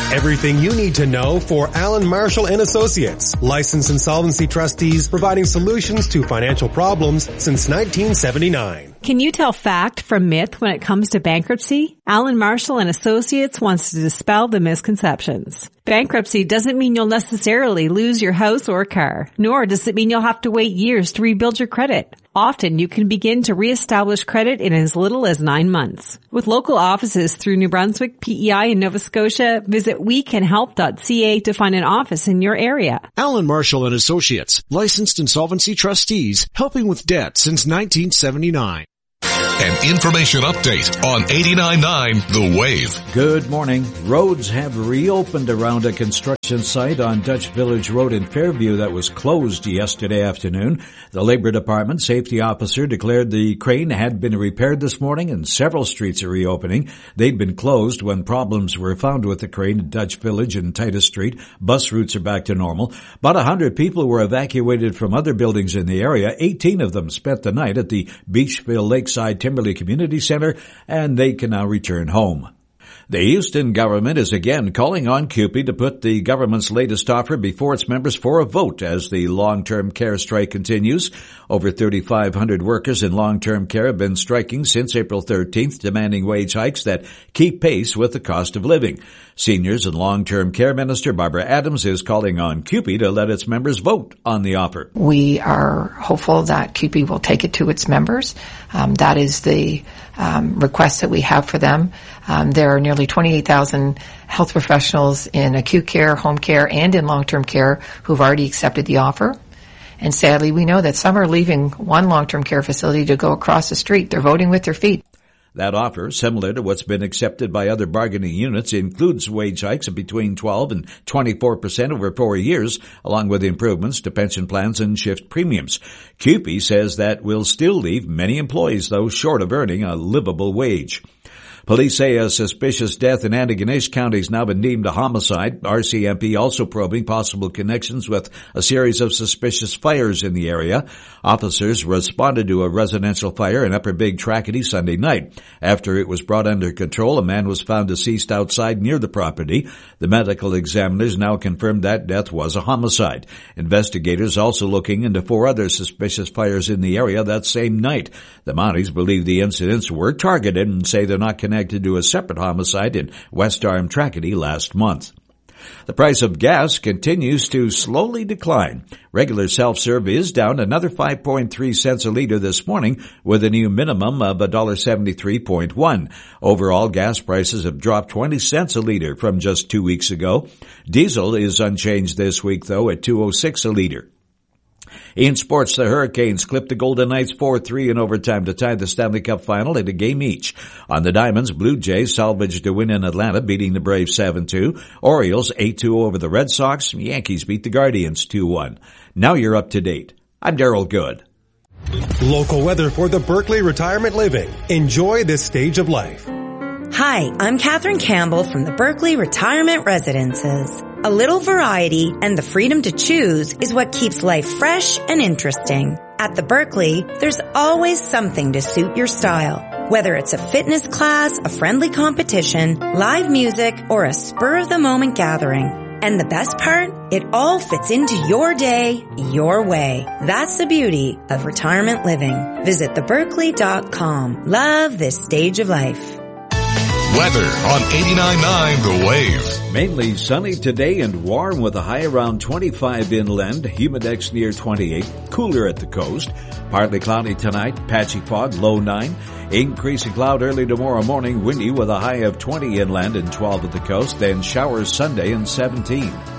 Everything you need to know for Allen Marshall and Associates, licensed insolvency trustees providing solutions to financial problems since 1979. Can you tell fact from myth when it comes to bankruptcy? Allen Marshall and Associates wants to dispel the misconceptions. Bankruptcy doesn't mean you'll necessarily lose your house or car, nor does it mean you'll have to wait years to rebuild your credit. Often you can begin to reestablish credit in as little as 9 months. With local offices through New Brunswick, PEI, and Nova Scotia, visit wecanhelp.ca to find an office in your area. Allen Marshall and Associates, licensed insolvency trustees, helping with debt since 1979. An information update on 89.9 The Wave. Good morning. Roads have reopened around a construction site on Dutch Village Road in Fairview that was closed yesterday afternoon. The Labor Department safety officer declared the crane had been repaired this morning and several streets are reopening. They'd been closed when problems were found with the crane at Dutch Village and Titus Street. Bus routes are back to normal. About 100 people were evacuated from other buildings in the area. 18 of them spent the night at the Beachville Lakeside Timberley Community Center, and they can now return home. The Houston government is again calling on CUPE to put the government's latest offer before its members for a vote as the long-term care strike continues. Over 3,500 workers in long-term care have been striking since April 13th, demanding wage hikes that keep pace with the cost of living. Seniors and Long-Term Care Minister Barbara Adams is calling on CUPE to let its members vote on the offer. We are hopeful that CUPE will take it to its members. That is the request that we have for them. There are nearly 28,000 health professionals in acute care, home care, and in long-term care who've already accepted the offer. And sadly, we know that some are leaving one long-term care facility to go across the street. They're voting with their feet. That offer, similar to what's been accepted by other bargaining units, includes wage hikes of between 12 and 24% over 4 years, along with improvements to pension plans and shift premiums. CUPE says that will still leave many employees, though, short of earning a livable wage. Police say a suspicious death in Antigonish County has now been deemed a homicide. RCMP also probing possible connections with a series of suspicious fires in the area. Officers responded to a residential fire in Upper Big Trackety Sunday night. After it was brought under control, a man was found deceased outside near the property. The medical examiners now confirmed that death was a homicide. Investigators also looking into 4 other suspicious fires in the area that same night. The Mounties believe the incidents were targeted and say they're not connected to a separate homicide in West Arm Trackety last month. The price of gas continues to slowly decline. Regular self-serve is down another 5.3 cents a liter this morning with a new minimum of $1.73.1. Overall, gas prices have dropped 20 cents a liter from just 2 weeks ago. Diesel is unchanged this week, though, at $2.06 a liter. In sports, the Hurricanes clipped the Golden Knights 4-3 in overtime to tie the Stanley Cup final at a game each. On the Diamonds, Blue Jays salvaged a win in Atlanta, beating the Braves 7-2. Orioles 8-2 over the Red Sox. Yankees beat the Guardians 2-1. Now you're up to date. I'm Daryl Good. Local weather for the Berkeley Retirement Living. Enjoy this stage of life. Hi, I'm Catherine Campbell from the Berkeley Retirement Residences. A little variety and the freedom to choose is what keeps life fresh and interesting. At the Berkeley, there's always something to suit your style. Whether it's a fitness class, a friendly competition, live music, or a spur-of-the-moment gathering. And the best part? It all fits into your day, your way. That's the beauty of retirement living. Visit theberkeley.com. Love this stage of life. Weather on 89.9 The Wave. Mainly sunny today and warm with a high around 25 inland, humidex near 28, cooler at the coast. Partly cloudy tonight, patchy fog, low 9. Increasing cloud early tomorrow morning, windy with a high of 20 inland and 12 at the coast, then showers Sunday and 17.